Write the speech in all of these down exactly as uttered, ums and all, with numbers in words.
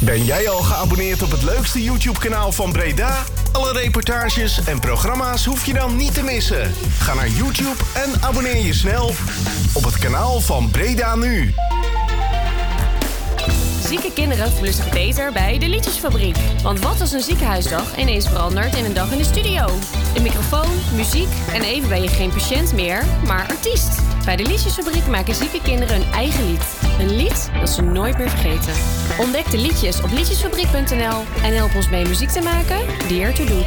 Ben jij al geabonneerd op het leukste YouTube-kanaal van Breda? Alle reportages en programma's hoef je dan niet te missen. Ga naar YouTube en abonneer je snel op het kanaal van Breda Nu. Zieke kinderen voelen zich beter bij de Liedjesfabriek. Want wat als een ziekenhuisdag ineens verandert in een dag in de studio? Een microfoon, muziek en even ben je geen patiënt meer, maar artiest. Bij de Liedjesfabriek maken zieke kinderen hun eigen lied. Een lied dat ze nooit meer vergeten. Ontdek de liedjes op liedjesfabriek punt n l en help ons mee muziek te maken die ertoe doet.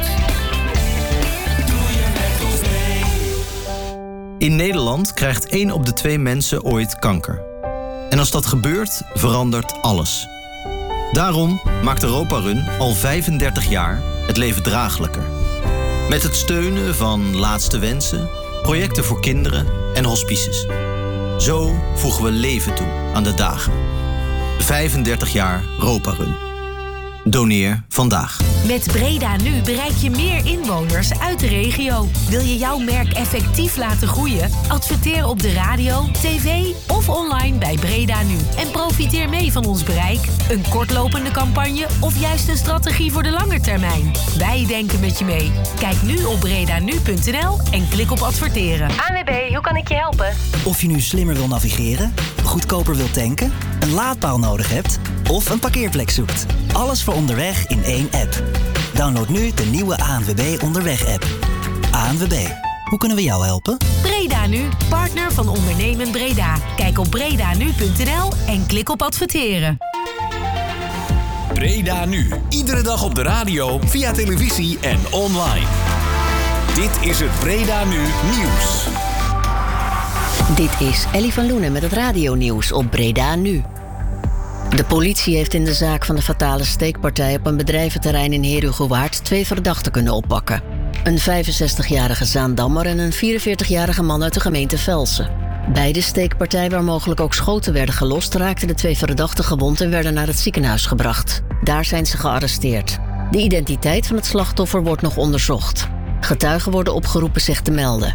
In Nederland krijgt één op de twee mensen ooit kanker. En als dat gebeurt, verandert alles. Daarom maakt Europa Run al vijfendertig jaar het leven draaglijker. Met het steunen van Laatste Wensen, projecten voor kinderen en hospices. Zo voegen we leven toe aan de dagen. vijfendertig jaar Europa Run. Doneer vandaag. Met Breda Nu bereik je meer inwoners uit de regio. Wil je jouw merk effectief laten groeien? Adverteer op de radio, tv of online bij Breda Nu. En profiteer mee van ons bereik, een kortlopende campagne of juist een strategie voor de lange termijn. Wij denken met je mee. Kijk nu op breda nu punt n l en klik op adverteren. A N W B, hoe kan ik je helpen? Of je nu slimmer wil navigeren, goedkoper wilt tanken, een laadpaal nodig hebt of een parkeerplek zoekt. Alles voor onderweg in één app. Download nu de nieuwe A N W B Onderweg-app. A N W B, hoe kunnen we jou helpen? Breda Nu, partner van Ondernemen Breda. Kijk op breda nu punt n l en klik op adverteren. Breda Nu, iedere dag op de radio, via televisie en online. Dit is het Breda Nu Nieuws. Dit is Ellie van Loenen met het radionieuws op Breda Nu. De politie heeft in de zaak van de fatale steekpartij op een bedrijventerrein in Herugewaard twee verdachten kunnen oppakken. Een vijfenzestigjarige Zaandammer en een vierenveertigjarige man uit de gemeente Velsen. Bij de steekpartij, waar mogelijk ook schoten werden gelost, raakten de twee verdachten gewond en werden naar het ziekenhuis gebracht. Daar zijn ze gearresteerd. De identiteit van het slachtoffer wordt nog onderzocht. Getuigen worden opgeroepen zich te melden.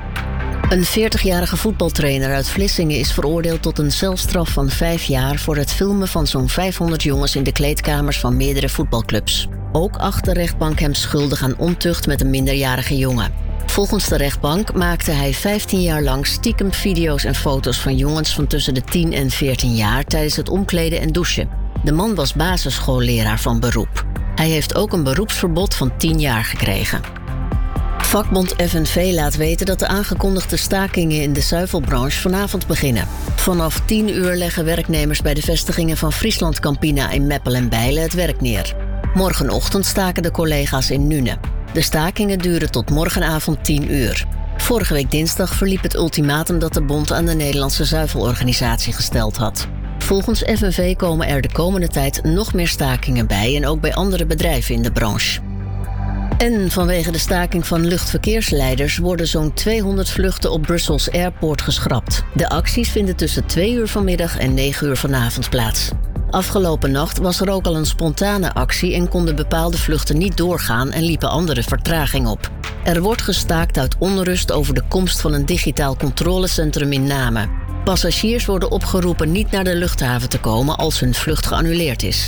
Een veertigjarige voetbaltrainer uit Vlissingen is veroordeeld tot een celstraf van vijf jaar voor het filmen van zo'n vijfhonderd jongens in de kleedkamers van meerdere voetbalclubs. Ook acht de rechtbank hem schuldig aan ontucht met een minderjarige jongen. Volgens de rechtbank maakte hij vijftien jaar lang stiekem video's en foto's van jongens van tussen de tien en veertien jaar tijdens het omkleden en douchen. De man was basisschoolleraar van beroep. Hij heeft ook een beroepsverbod van tien jaar gekregen. Vakbond F N V laat weten dat de aangekondigde stakingen in de zuivelbranche vanavond beginnen. Vanaf tien uur leggen werknemers bij de vestigingen van Friesland Campina in Meppel en Bijlen het werk neer. Morgenochtend staken de collega's in Nuenen. De stakingen duren tot morgenavond tien uur. Vorige week dinsdag verliep het ultimatum dat de bond aan de Nederlandse zuivelorganisatie gesteld had. Volgens F N V komen er de komende tijd nog meer stakingen bij en ook bij andere bedrijven in de branche. En vanwege de staking van luchtverkeersleiders worden zo'n tweehonderd vluchten op Brussels Airport geschrapt. De acties vinden tussen twee uur vanmiddag en negen uur vanavond plaats. Afgelopen nacht was er ook al een spontane actie en konden bepaalde vluchten niet doorgaan en liepen andere vertraging op. Er wordt gestaakt uit onrust over de komst van een digitaal controlecentrum in Namen. Passagiers worden opgeroepen niet naar de luchthaven te komen als hun vlucht geannuleerd is.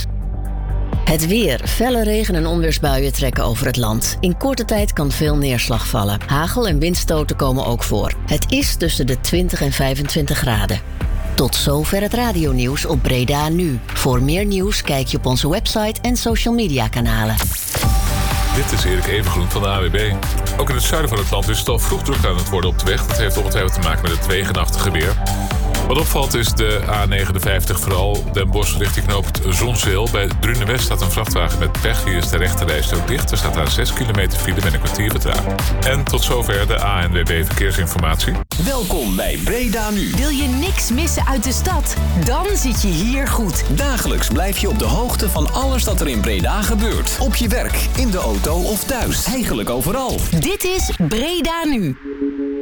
Het weer. Felle regen- en onweersbuien trekken over het land. In korte tijd kan veel neerslag vallen. Hagel en windstoten komen ook voor. Het is tussen de twintig en vijfentwintig graden. Tot zover het radionieuws op Breda Nu. Voor meer nieuws kijk je op onze website en social media kanalen. Dit is Erik Evengroen van de A W B. Ook in het zuiden van het land is het al vroeg druk aan het worden op de weg. Dat heeft ongetwijfeld te maken met het regenachtige weer. Wat opvalt is de A negenenvijftig, vooral Den Bosch richting knooppunt Zonzeel. Bij Drunenwest staat een vrachtwagen met pech. Hier is de rechterrijstrook dicht. Er staat daar zes kilometer file met een kwartier vertraging. En tot zover de A N W B Verkeersinformatie. Welkom bij Breda Nu. Wil je niks missen uit de stad? Dan zit je hier goed. Dagelijks blijf je op de hoogte van alles dat er in Breda gebeurt. Op je werk, in de auto of thuis. Eigenlijk overal. Dit is Breda Nu.